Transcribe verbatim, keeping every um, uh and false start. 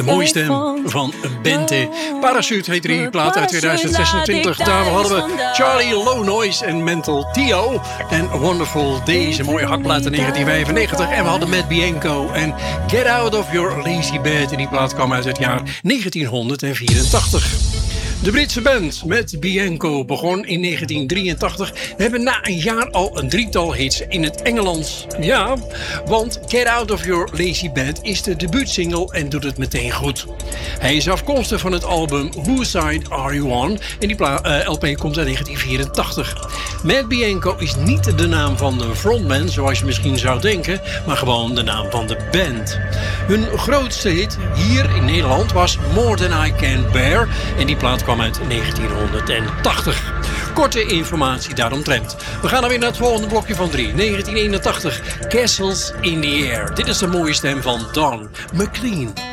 De mooie stem van Bente. Parachute heet die plaat uit tweeduizend zesentwintig. Daar hadden we Charlie Low Noise en Mental Tio. En Wonderful Days, een mooie hakplaat in negentien vijfennegentig. En we hadden Matt Bianco en Get Out of Your Lazy Bed. En die plaat kwam uit het jaar negentienhonderdvierentachtig. De Britse band met Bianco begon in negentien drieëntachtig. We hebben na een jaar al een drietal hits in het Engelands. Ja, want Get Out of Your Lazy Bed is de debuutsingle en doet het meteen goed. Hij is afkomstig van het album Whose Side Are You On? En die pla- uh, L P komt uit negentien vierentachtig. Matt Bianco is niet de naam van de frontman, zoals je misschien zou denken, maar gewoon de naam van de band. Hun grootste hit hier in Nederland was More Than I Can Bear. En die plaat kwam uit negentienhonderdtachtig. Korte informatie daaromtrent. We gaan dan weer naar het volgende blokje van drie. negentien eenentachtig. Castles in the Air. Dit is de mooie stem van Don McLean.